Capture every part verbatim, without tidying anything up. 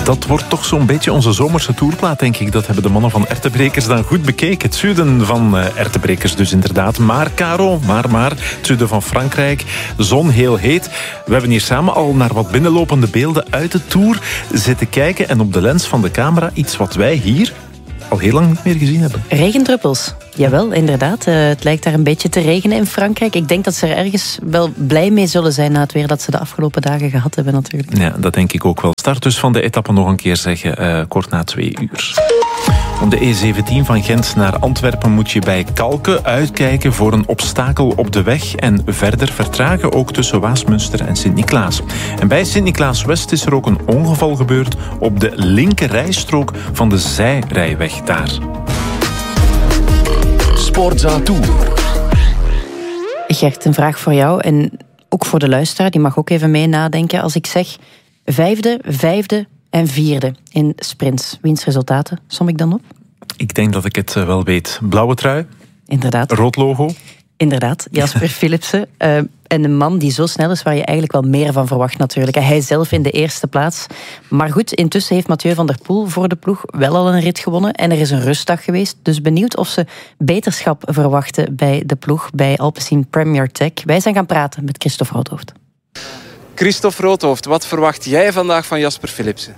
Dat wordt toch zo'n beetje onze zomerse tourplaat, denk ik. Dat hebben de mannen van Ertebrekers dan goed bekeken. Het zuiden van uh, Ertebrekers dus inderdaad. Maar, Caro, maar, maar, het zuiden van Frankrijk. Zon heel heet. We hebben hier samen al naar wat binnenlopende beelden uit de tour zitten kijken. En op de lens van de camera iets wat wij hier al heel lang niet meer gezien hebben. Regendruppels. Jawel, inderdaad. Uh, het lijkt daar een beetje te regenen in Frankrijk. Ik denk dat ze er ergens wel blij mee zullen zijn na het weer dat ze de afgelopen dagen gehad hebben natuurlijk. Ja, dat denk ik ook wel. Start dus van de etappe nog een keer zeggen, uh, kort na twee uur. Op de E zeventien van Gent naar Antwerpen moet je bij Kalken uitkijken voor een obstakel op de weg en verder vertragen ook tussen Waasmunster en Sint-Niklaas. En bij Sint-Niklaas-West is er ook een ongeval gebeurd op de linker rijstrook van de zijrijweg daar. Sportza Tour. Gert, een vraag voor jou en ook voor de luisteraar. Die mag ook even mee nadenken. Als ik zeg vijfde, vijfde en vierde in sprints, wiens resultaten som ik dan op? Ik denk dat ik het wel weet. Blauwe trui. Inderdaad. Rood logo. Inderdaad, Jasper Philipsen. Uh, en een man die zo snel is waar je eigenlijk wel meer van verwacht natuurlijk. Hij zelf in de eerste plaats. Maar goed, intussen heeft Mathieu van der Poel voor de ploeg wel al een rit gewonnen. En er is een rustdag geweest. Dus benieuwd of ze beterschap verwachten bij de ploeg, bij Alpecin Premier Tech. Wij zijn gaan praten met Christophe Roodhoofd. Christophe Roodhoofd, wat verwacht jij vandaag van Jasper Philipsen?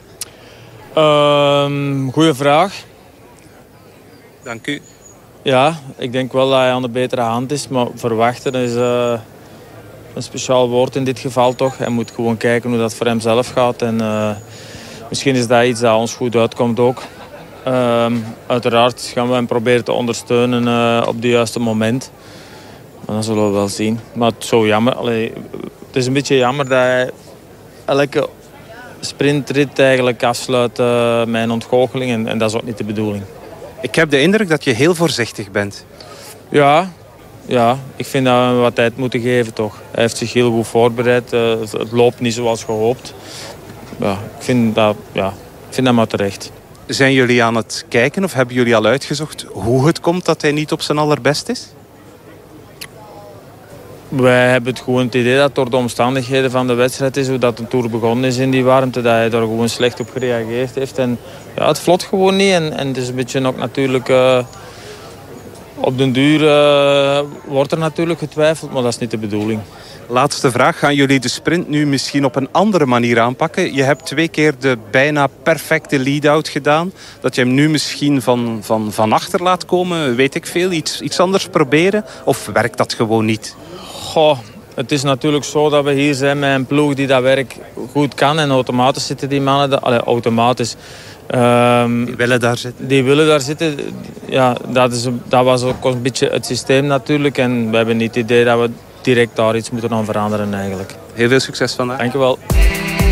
Uh, goeie vraag. Dank u. Ja, ik denk wel dat hij aan de betere hand is. Maar verwachten is uh, een speciaal woord in dit geval toch. Hij moet gewoon kijken hoe dat voor hem zelf gaat. En uh, misschien is dat iets dat ons goed uitkomt ook. Uh, uiteraard gaan we hem proberen te ondersteunen uh, op het juiste moment. Maar dat zullen we wel zien. Maar het is zo jammer. Allee, het is een beetje jammer dat hij elke sprintrit eigenlijk afsluit uh, met een ontgoocheling. En, en dat is ook niet de bedoeling. Ik heb de indruk dat je heel voorzichtig bent. Ja, ja, ik vind dat we hem wat tijd moeten geven toch. Hij heeft zich heel goed voorbereid. Uh, het loopt niet zoals gehoopt. Ja, ik vind dat, ja, ik vind dat maar terecht. Zijn jullie aan het kijken of hebben jullie al uitgezocht hoe het komt dat hij niet op zijn allerbest is? Wij hebben het gewoon het idee dat door de omstandigheden van de wedstrijd is, hoe dat de Tour begonnen is in die warmte, dat hij daar gewoon slecht op gereageerd heeft. En ja, het vlot gewoon niet. En, en het is een beetje ook natuurlijk... Uh, op den duur uh, wordt er natuurlijk getwijfeld, maar dat is niet de bedoeling. Laatste vraag. Gaan jullie de sprint nu misschien op een andere manier aanpakken? Je hebt twee keer de bijna perfecte lead-out gedaan. Dat je hem nu misschien van, van, van achter laat komen, weet ik veel. Iets, iets anders proberen? Of werkt dat gewoon niet? Goh, het is natuurlijk zo dat we hier zijn met een ploeg die dat werk goed kan. En automatisch zitten die mannen... Da- Allee, automatisch. Um, die willen daar zitten? Die willen daar zitten. Ja, dat, is, dat was ook een beetje het systeem natuurlijk. En we hebben niet het idee dat we direct daar iets moeten aan veranderen eigenlijk. Heel veel succes vandaag. Dank je wel.